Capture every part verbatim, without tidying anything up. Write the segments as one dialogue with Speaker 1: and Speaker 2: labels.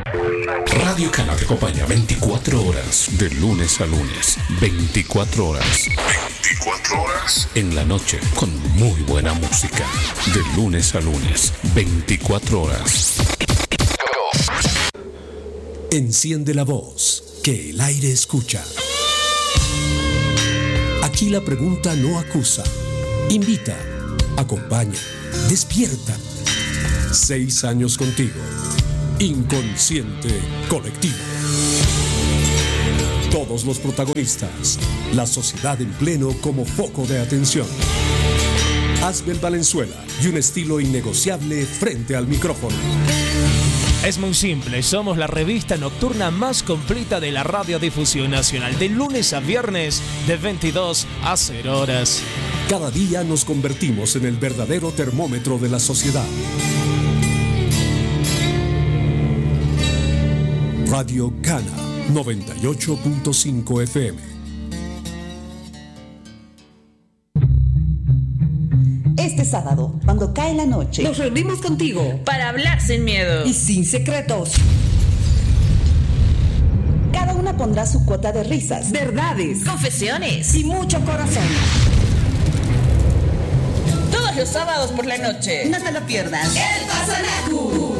Speaker 1: Radio Cana te acompaña veinticuatro horas, de lunes a lunes. veinticuatro horas. veinticuatro horas. En la noche, con muy buena música. De lunes a lunes. veinticuatro horas.
Speaker 2: Enciende la voz, que el aire escucha. Aquí la pregunta no acusa. Invita, acompaña, despierta. Seis años contigo. Inconsciente colectivo. Todos los protagonistas. La sociedad en pleno como foco de atención. Asbel Valenzuela y un estilo innegociable frente al micrófono.
Speaker 3: Es muy simple, somos la revista nocturna más completa de la radiodifusión nacional, de lunes a viernes, de veintidós a cero horas.
Speaker 2: Cada día nos convertimos en el verdadero termómetro de la sociedad. Radio Cana, noventa y ocho punto cinco F M.
Speaker 4: Este sábado, cuando cae la noche,
Speaker 5: nos reunimos contigo
Speaker 6: para hablar sin miedo
Speaker 5: y sin secretos.
Speaker 4: Cada una pondrá su cuota de risas,
Speaker 5: verdades,
Speaker 6: confesiones
Speaker 5: y mucho corazón.
Speaker 6: Todos los sábados por la noche.
Speaker 4: No te lo pierdas.
Speaker 5: El Pasanacu.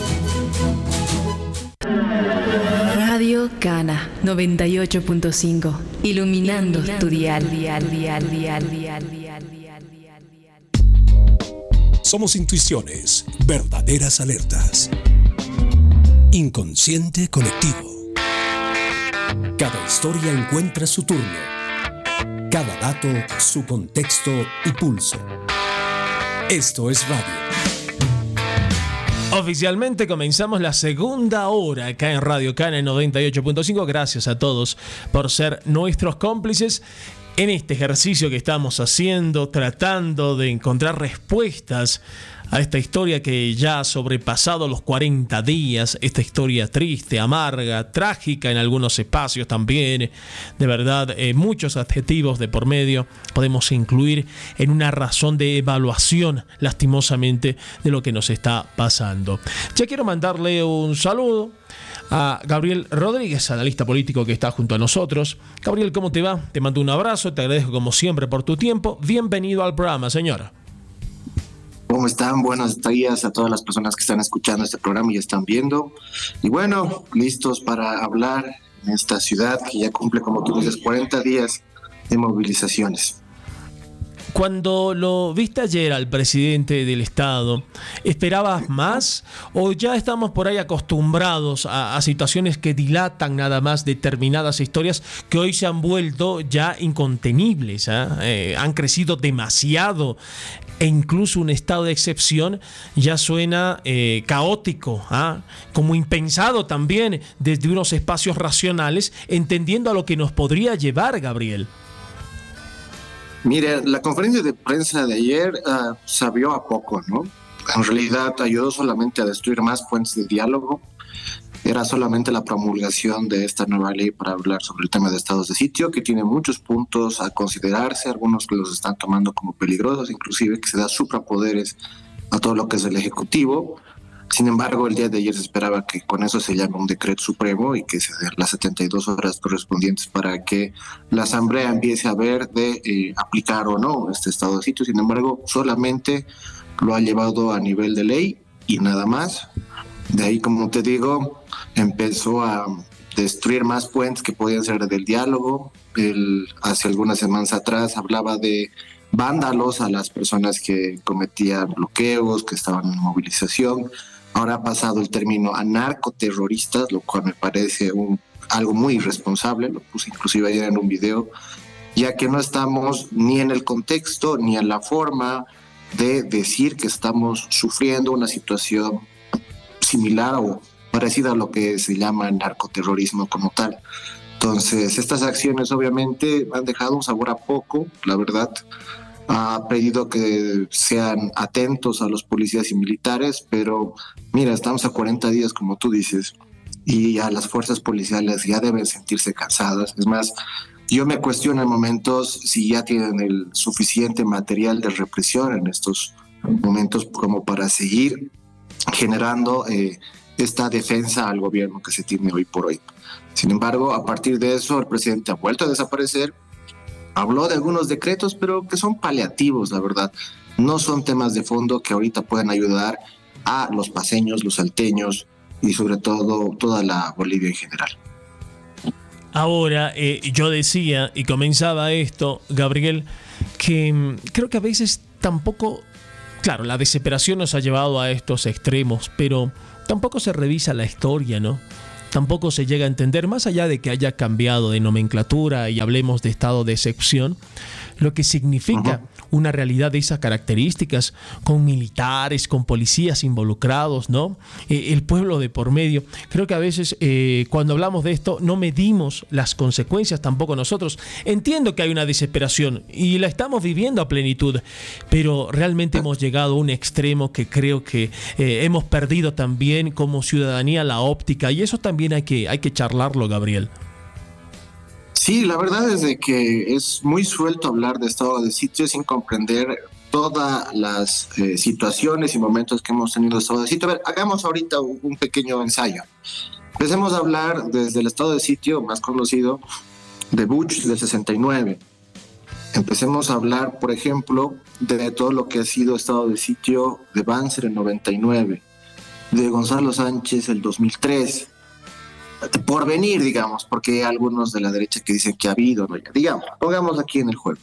Speaker 7: Radio Cana noventa y ocho punto cinco. Iluminando, Iluminando tu dial, dial, dial, dial, dial, dial, dial, dial.
Speaker 2: Somos intuiciones, verdaderas alertas. Inconsciente colectivo. Cada historia encuentra su turno. Cada dato, su contexto y pulso. Esto es radio.
Speaker 3: Oficialmente comenzamos la segunda hora acá en Radio Cana en noventa y ocho punto cinco. Gracias a todos por ser nuestros cómplices en este ejercicio que estamos haciendo, tratando de encontrar respuestas a esta historia que ya ha sobrepasado los cuarenta días, esta historia triste, amarga, trágica en algunos espacios también, de verdad, eh, muchos adjetivos de por medio podemos incluir en una razón de evaluación, lastimosamente, de lo que nos está pasando. Ya quiero mandarle un saludo a Gabriel Rodríguez, analista político que está junto a nosotros. Gabriel, ¿cómo te va? Te mando un abrazo, te agradezco como siempre por tu tiempo. Bienvenido al programa, señora.
Speaker 8: ¿Cómo están? Buenos días a todas las personas que están escuchando este programa y están viendo. Y bueno, listos para hablar en esta ciudad que ya cumple, como tú dices, cuarenta días de movilizaciones.
Speaker 3: Cuando lo viste ayer al presidente del Estado, ¿esperabas más o ya estamos por ahí acostumbrados a, a situaciones que dilatan nada más determinadas historias que hoy se han vuelto ya incontenibles? ¿eh? Eh, han crecido demasiado e incluso un estado de excepción ya suena eh, caótico, ¿eh? como impensado también desde unos espacios racionales, entendiendo a lo que nos podría llevar, Gabriel.
Speaker 8: Mire, la conferencia de prensa de ayer uh, sabió a poco, ¿no? En realidad ayudó solamente a destruir más puentes de diálogo. Era solamente la promulgación de esta nueva ley para hablar sobre el tema de estados de sitio, que tiene muchos puntos a considerarse, algunos que los están tomando como peligrosos, inclusive que se da suprapoderes a todo lo que es el Ejecutivo. Sin embargo, el día de ayer se esperaba que con eso se llame un decreto supremo y que se den las setenta y dos horas correspondientes para que la Asamblea empiece a ver de eh, aplicar o no este estado de sitio. Sin embargo, solamente lo ha llevado a nivel de ley y nada más. De ahí, como te digo, empezó a destruir más puentes que podían ser del diálogo. El, hace algunas semanas atrás hablaba de vándalos a las personas que cometían bloqueos, que estaban en movilización. Ahora ha pasado el término a narcoterroristas, lo cual me parece un, algo muy irresponsable. Lo puse inclusive ayer en un video, ya que no estamos ni en el contexto ni en la forma de decir que estamos sufriendo una situación similar o parecida a lo que se llama narcoterrorismo como tal. Entonces, estas acciones obviamente han dejado un sabor a poco, la verdad. Ha pedido que sean atentos a los policías y militares, pero mira, estamos a cuarenta días, como tú dices, y a las fuerzas policiales ya deben sentirse cansadas. Es más, yo me cuestiono en momentos si ya tienen el suficiente material de represión en estos momentos como para seguir generando eh, esta defensa al gobierno que se tiene hoy por hoy. Sin embargo, a partir de eso, el presidente ha vuelto a desaparecer. Habló de algunos decretos, pero que son paliativos, la verdad. No son temas de fondo que ahorita puedan ayudar a los paceños, los salteños y sobre todo toda la Bolivia en general.
Speaker 3: Ahora, eh, yo decía, y comenzaba esto, Gabriel, que mm, creo que a veces tampoco, claro, la desesperación nos ha llevado a estos extremos, pero tampoco se revisa la historia, ¿no? Tampoco se llega a entender, más allá de que haya cambiado de nomenclatura y hablemos de estado de excepción, lo que significa uh-huh. una realidad de esas características, con militares, con policías involucrados, ¿no? Eh, el pueblo de por medio. Creo que a veces eh, cuando hablamos de esto no medimos las consecuencias tampoco nosotros. Entiendo que hay una desesperación y la estamos viviendo a plenitud, pero realmente hemos llegado a un extremo que creo que eh, hemos perdido también como ciudadanía la óptica, y eso también hay que, hay que charlarlo, Gabriel.
Speaker 8: Sí, la verdad es de que es muy suelto hablar de estado de sitio sin comprender todas las eh, situaciones y momentos que hemos tenido de estado de sitio. A ver, hagamos ahorita un, un pequeño ensayo. Empecemos a hablar desde el estado de sitio más conocido de Bush del sesenta y nueve. Empecemos a hablar, por ejemplo, de todo lo que ha sido estado de sitio de Banzer en noventa y nueve, de Gonzalo Sánchez el dos mil tres. Por venir, digamos, porque hay algunos de la derecha que dicen que ha habido, ¿no? Digamos, pongamos aquí en el juego.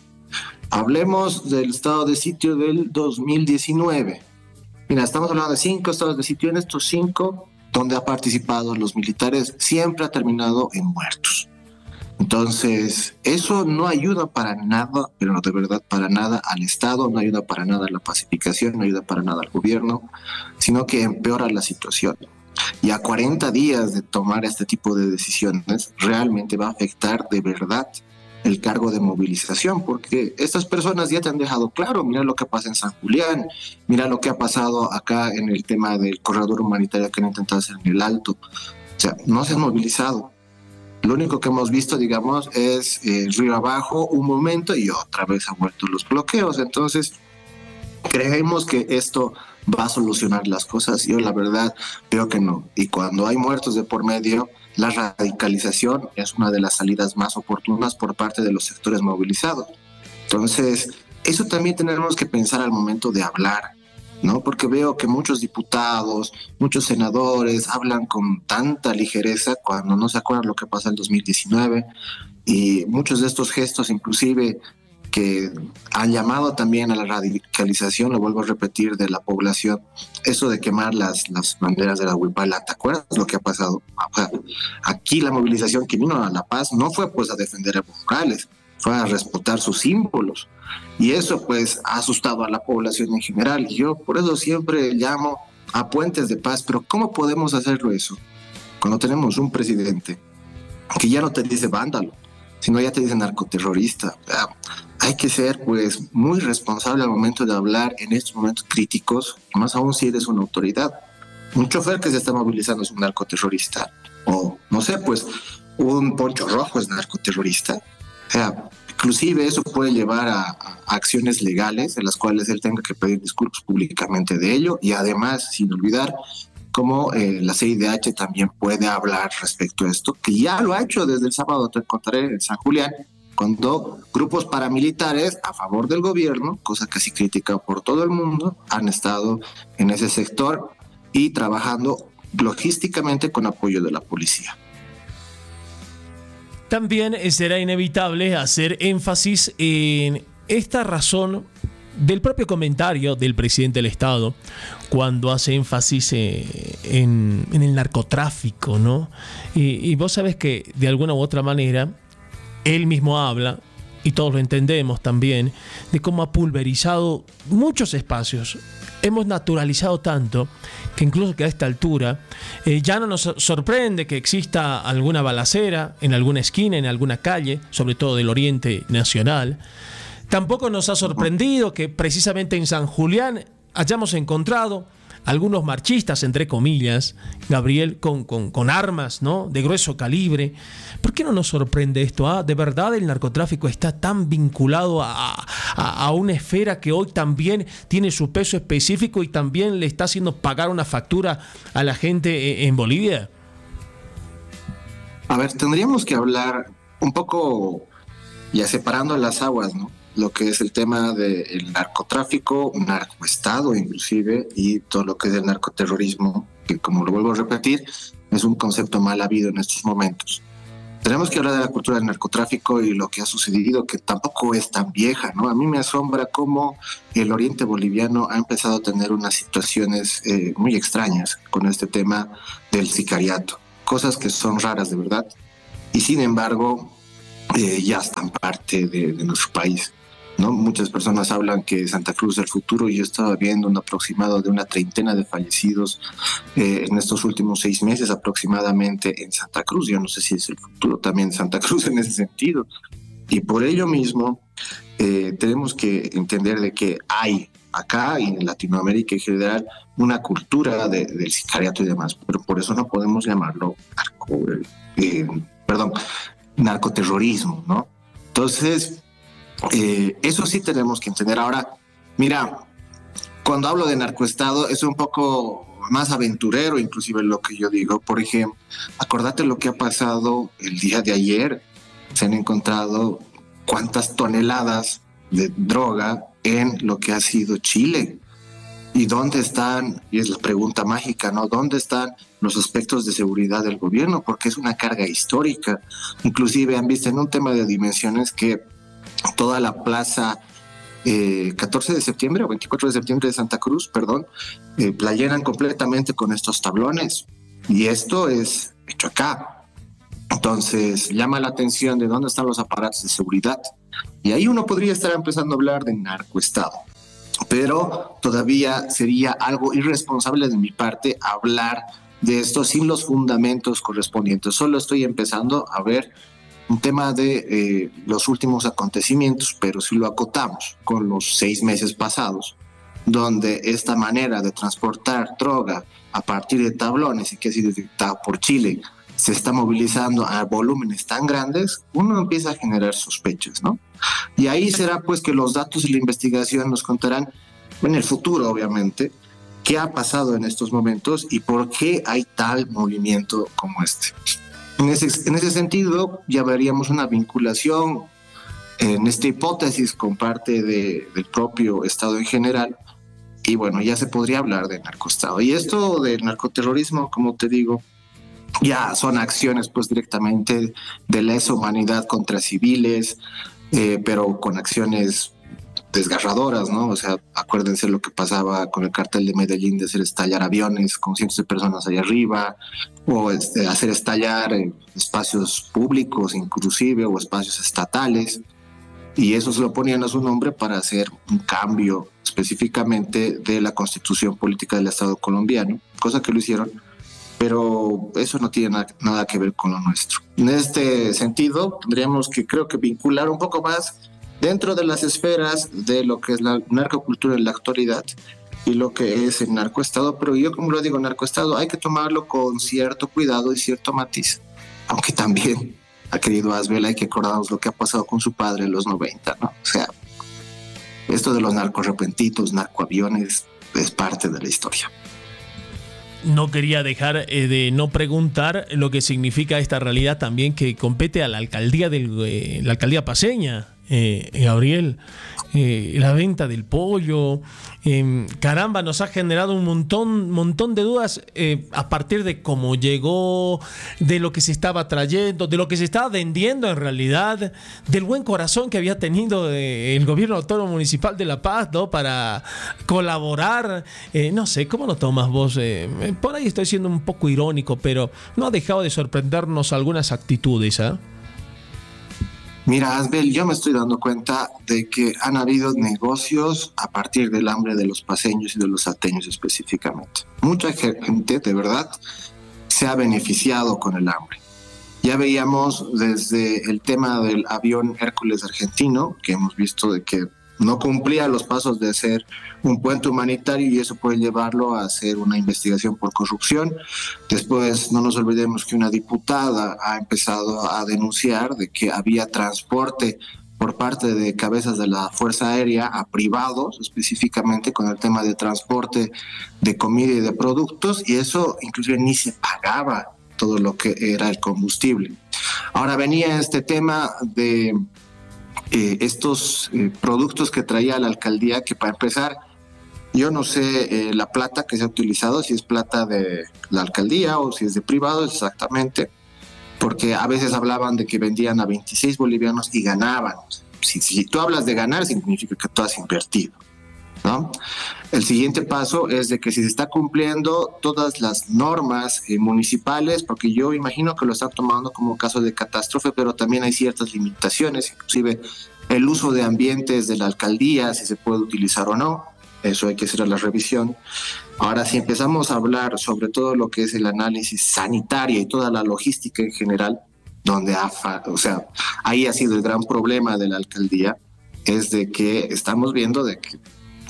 Speaker 8: Hablemos del estado de sitio del dos mil diecinueve. Mira, estamos hablando de cinco estados de sitio. En estos cinco, donde ha participado los militares, siempre ha terminado en muertos. Entonces, eso no ayuda para nada, pero de verdad para nada al Estado, no ayuda para nada a la pacificación, no ayuda para nada al gobierno, sino que empeora la situación. Y a cuarenta días de tomar este tipo de decisiones, realmente va a afectar de verdad el cargo de movilización, porque estas personas ya te han dejado claro. Mira lo que pasa en San Julián, mira lo que ha pasado acá en el tema del corredor humanitario que han intentado hacer en el Alto. O sea, no se han movilizado. Lo único que hemos visto, digamos, es eh, río abajo un momento y otra vez han vuelto los bloqueos. Entonces, creemos que esto va a solucionar las cosas. Yo la verdad creo que no. Y cuando hay muertos de por medio, la radicalización es una de las salidas más oportunas por parte de los sectores movilizados. Entonces, eso también tenemos que pensar al momento de hablar, ¿no? Porque veo que muchos diputados, muchos senadores hablan con tanta ligereza cuando no se acuerdan lo que pasó en el dos mil diecinueve, y muchos de estos gestos inclusive que han llamado también a la radicalización, lo vuelvo a repetir, de la población, eso de quemar las, las banderas de la Huipala. ¿Te acuerdas lo que ha pasado? O sea, aquí la movilización que vino a La Paz no fue pues a defender a Evo Morales, fue a respetar sus símbolos, y eso pues ha asustado a la población en general. Y yo por eso siempre llamo a puentes de paz. Pero ¿cómo podemos hacerlo eso cuando tenemos un presidente que ya no te dice vándalo, sino ya te dice narcoterrorista? Hay que ser pues muy responsable al momento de hablar en estos momentos críticos, más aún si eres una autoridad. Un chofer que se está movilizando es un narcoterrorista, o no sé, pues un poncho rojo es narcoterrorista. O sea, inclusive eso puede llevar a, a acciones legales en las cuales él tenga que pedir disculpas públicamente de ello, y además, sin olvidar, como eh, la C I D H también puede hablar respecto a esto, que ya lo ha hecho desde el sábado, te contaré, en San Julián, cuando grupos paramilitares a favor del gobierno, cosa casi criticada por todo el mundo, han estado en ese sector y trabajando logísticamente con apoyo de la policía.
Speaker 3: También será inevitable hacer énfasis en esta razón del propio comentario del presidente del Estado, cuando hace énfasis en, en el narcotráfico, ¿no? Y, y vos sabés que de alguna u otra manera él mismo habla, y todos lo entendemos también, de cómo ha pulverizado muchos espacios. Hemos naturalizado tanto que incluso que a esta altura eh, ya no nos sorprende que exista alguna balacera en alguna esquina, en alguna calle, sobre todo del Oriente Nacional. Tampoco nos ha sorprendido que precisamente en San Julián hayamos encontrado algunos marchistas, entre comillas, Gabriel, con, con, con armas, ¿no?, de grueso calibre. ¿Por qué no nos sorprende esto? ¿Ah? ¿De verdad el narcotráfico está tan vinculado a, a, a una esfera que hoy también tiene su peso específico y también le está haciendo pagar una factura a la gente en Bolivia?
Speaker 8: A ver, tendríamos que hablar un poco, ya separando las aguas, ¿no?, lo que es el tema del narcotráfico, narcoestado inclusive, y todo lo que es el narcoterrorismo, que, como lo vuelvo a repetir, es un concepto mal habido en estos momentos. Tenemos que hablar de la cultura del narcotráfico y lo que ha sucedido, que tampoco es tan vieja, ¿no? A mí me asombra cómo el oriente boliviano ha empezado a tener unas situaciones eh, muy extrañas con este tema del sicariato, cosas que son raras de verdad, y sin embargo eh, ya están parte de, de nuestro país, ¿no? Muchas personas hablan que Santa Cruz es el futuro, y yo estaba viendo un aproximado de una treintena de fallecidos eh, en estos últimos seis meses aproximadamente en Santa Cruz. Yo no sé si es el futuro también Santa Cruz en ese sentido, y por ello mismo eh, tenemos que entender de que hay acá y en Latinoamérica en general una cultura de, del sicariato y demás, pero por eso no podemos llamarlo narco, eh, perdón, narcoterrorismo, ¿no? Entonces, Eh, eso sí tenemos que entender. Ahora, mira, cuando hablo de narcoestado es un poco más aventurero inclusive lo que yo digo. Por ejemplo, acordate lo que ha pasado el día de ayer. Se han encontrado cuántas toneladas de droga en lo que ha sido Chile. ¿Y dónde están? Y es la pregunta mágica, ¿no? ¿Dónde están los aspectos de seguridad del gobierno? Porque es una carga histórica. Inclusive han visto en un tema de dimensiones que toda la plaza eh, catorce de septiembre o veinticuatro de septiembre de Santa Cruz, perdón, eh, la llenan completamente con estos tablones, y esto es hecho acá. Entonces llama la atención de dónde están los aparatos de seguridad, y ahí uno podría estar empezando a hablar de narcoestado, pero todavía sería algo irresponsable de mi parte hablar de esto sin los fundamentos correspondientes. Solo estoy empezando a ver un tema de eh, los últimos acontecimientos, pero si lo acotamos con los seis meses pasados, donde esta manera de transportar droga a partir de tablones y que ha sido detectada por Chile se está movilizando a volúmenes tan grandes, uno empieza a generar sospechas, ¿no? Y ahí será pues que los datos y la investigación nos contarán en el futuro, obviamente, qué ha pasado en estos momentos y por qué hay tal movimiento como este. En ese, en ese sentido, ya veríamos una vinculación en esta hipótesis con parte de, del propio Estado en general, y bueno, ya se podría hablar de narcoestado. Y esto del narcoterrorismo, como te digo, ya son acciones pues directamente de lesa humanidad contra civiles, eh, pero con acciones desgarradoras, ¿no? O sea, acuérdense lo que pasaba con el cártel de Medellín de hacer estallar aviones con cientos de personas allá arriba, o este, hacer estallar eh, espacios públicos inclusive, o espacios estatales, y eso se lo ponían a su nombre para hacer un cambio específicamente de la constitución política del Estado colombiano, cosa que lo hicieron, pero eso no tiene na- nada que ver con lo nuestro. En este sentido, tendríamos que, creo que, vincular un poco más dentro de las esferas de lo que es la narcocultura en la actualidad y lo que es el narcoestado, pero yo, como lo digo, narcoestado hay que tomarlo con cierto cuidado y cierto matiz, aunque también, a querido Asbel, hay que acordarnos lo que ha pasado con su padre en los noventa, ¿no? O sea, esto de los narcorrepentitos, narcoaviones, es parte de la historia.
Speaker 3: No quería dejar eh, de no preguntar lo que significa esta realidad también que compete a la alcaldía del, eh, la alcaldía paceña, eh, Gabriel. Eh, la venta del pollo, eh, caramba, nos ha generado un montón, montón de dudas eh, a partir de cómo llegó, de lo que se estaba trayendo, de lo que se estaba vendiendo en realidad, del buen corazón que había tenido eh, el gobierno autónomo municipal de La Paz, ¿no?, para colaborar. Eh, no sé, ¿cómo lo tomas vos? Eh, por ahí estoy siendo un poco irónico, pero no ha dejado de sorprendernos algunas actitudes, ¿eh?
Speaker 8: Mira, Asbel, yo me estoy dando cuenta de que han habido negocios a partir del hambre de los paceños y de los salteños específicamente. Mucha gente, de verdad, se ha beneficiado con el hambre. Ya veíamos desde el tema del avión Hércules argentino, que hemos visto de que no cumplía los pasos de ser un puente humanitario y eso puede llevarlo a hacer una investigación por corrupción. Después, no nos olvidemos que una diputada ha empezado a denunciar de que había transporte por parte de cabezas de la Fuerza Aérea a privados, específicamente con el tema de transporte de comida y de productos, y eso inclusive ni se pagaba todo lo que era el combustible. Ahora venía este tema de eh, estos eh, productos que traía la alcaldía, que para empezar, yo no sé eh, la plata que se ha utilizado, si es plata de la alcaldía o si es de privado exactamente, porque a veces hablaban de que vendían a veintiséis bolivianos y ganaban. Si, si tú hablas de ganar, significa que tú has invertido, ¿no? El siguiente paso es de que si se está cumpliendo todas las normas eh, municipales, porque yo imagino que lo están tomando como caso de catástrofe, pero también hay ciertas limitaciones, inclusive el uso de ambientes de la alcaldía, si se puede utilizar o no, eso hay que hacer la revisión. Ahora, si empezamos a hablar sobre todo lo que es el análisis sanitario y toda la logística en general, donde ha, o sea, ahí ha sido el gran problema de la alcaldía, es de que estamos viendo de que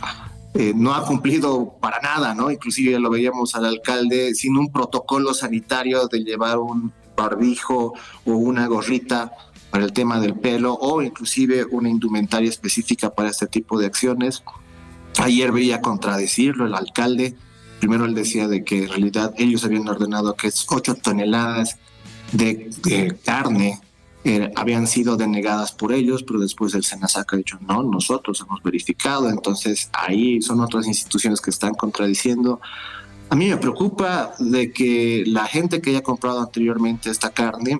Speaker 8: eh, no ha cumplido para nada, ¿no? Inclusive lo veíamos al alcalde sin un protocolo sanitario de llevar un barbijo o una gorrita para el tema del pelo, o inclusive una indumentaria específica para este tipo de acciones. Ayer veía contradecirlo el alcalde. Primero él decía de que en realidad ellos habían ordenado que ocho toneladas de, de carne eh, habían sido denegadas por ellos, pero después el SENASAC ha dicho no, nosotros hemos verificado. Entonces ahí son otras instituciones que están contradiciendo. A mí me preocupa de que la gente que haya comprado anteriormente esta carne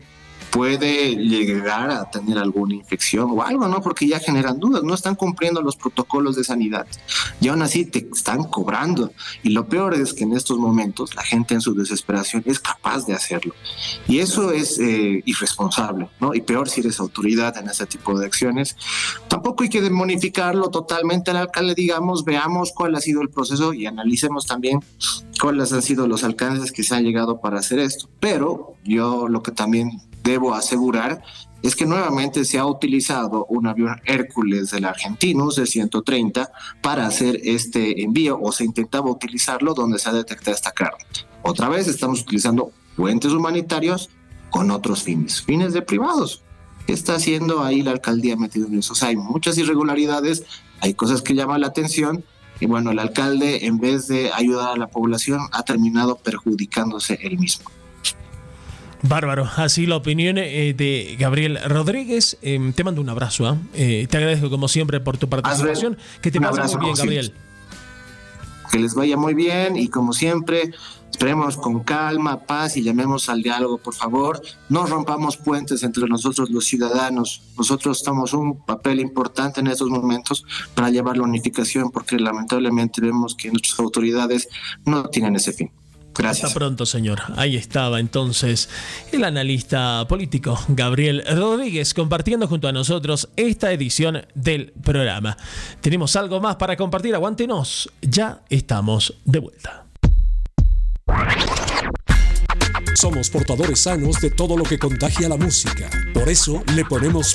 Speaker 8: puede llegar a tener alguna infección o algo, ¿no? Porque ya generan dudas, no están cumpliendo los protocolos de sanidad y aún así te están cobrando. Y lo peor es que en estos momentos la gente en su desesperación es capaz de hacerlo. Y eso es eh, irresponsable, ¿no? Y peor si eres autoridad en ese tipo de acciones. Tampoco hay que demonificarlo totalmente al alcalde, digamos, veamos cuál ha sido el proceso y analicemos también cuáles han sido los alcances que se han llegado para hacer esto. Pero yo lo que también debo asegurar es que nuevamente se ha utilizado un avión Hércules del Argentinos de ciento treinta para hacer este envío, o se intentaba utilizarlo donde se ha detectado esta carne. Otra vez estamos utilizando puentes humanitarios con otros fines, fines de privados. ¿Qué está haciendo ahí la alcaldía metida en eso? O sea, hay muchas irregularidades, hay cosas que llaman la atención, y bueno, el alcalde, en vez de ayudar a la población, ha terminado perjudicándose él mismo.
Speaker 3: Bárbaro, así la opinión eh, de Gabriel Rodríguez. Eh, te mando un abrazo, ¿eh? Eh, te agradezco como siempre por tu participación. Que te vaya muy bien, Gabriel.
Speaker 8: Que les vaya muy bien y como siempre, esperemos con calma, paz y llamemos al diálogo, por favor. No rompamos puentes entre nosotros los ciudadanos. Nosotros estamos un papel importante en estos momentos para llevar la unificación, porque lamentablemente vemos que nuestras autoridades no tienen ese fin. Gracias.
Speaker 3: Hasta pronto, señor. Ahí estaba entonces el analista político Gabriel Rodríguez compartiendo junto a nosotros esta edición del programa. Tenemos algo más para compartir, aguántenos. Ya estamos de vuelta.
Speaker 2: Somos portadores sanos de todo lo que contagia la música. Por eso le ponemos